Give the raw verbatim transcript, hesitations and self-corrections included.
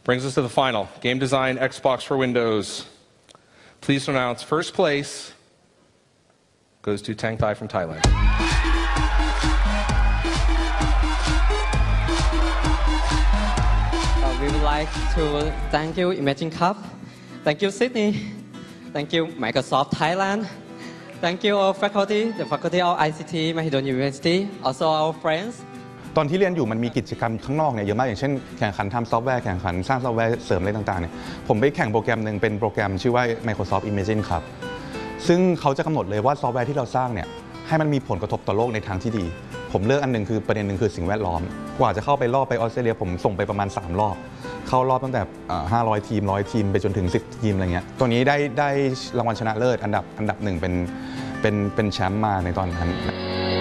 Brings us to the final. Game Design Xbox for Windows. Please to announce first place goes to Tang Thai from Thailand. Uh, we would like to thank you, Imagine Cup. Thank you, Sydney. Thank you, Microsoft Thailand. Thank you, our faculty, the faculty of I C T Mahidol University, also our friends. ตอนที่เรียนอยู่มันมีกิจกรรมข้างนอกเนี่ยเยอะมากอย่างเช่นแข่งขันทำซอฟต์แวร์แข่งขันสร้างซอฟต์แวร์เสริมอะไรต่างๆเนี่ยผมไปแข่งโปรแกรมหนึ่งเป็นโปรแกรมชื่อว่า Microsoft Imagine ครับซึ่งเขาจะกำหนดเลยว่าซอฟต์แวร์ที่เราสร้างเนี่ยให้มันมีผลกระทบต่อโลกในทางที่ดีผมเลือกอันหนึ่งคือประเด็นหนึ่งคือสิ่งแวดล้อมกว่าจะเข้าไปรอบไปออสเตรเลียผมส่งไปประมาณสามรอบเข้ารอบตั้งแต่ห้าร้อยทีมร้อยทีมไปจนถึงสิบทีมอะไรเงี้ยตัวนี้ได้ได้รางวัลชนะเลิศอันดับอันดับหนึ่งเป็นเป็นเป็นแชมป์มาในตอนนั้น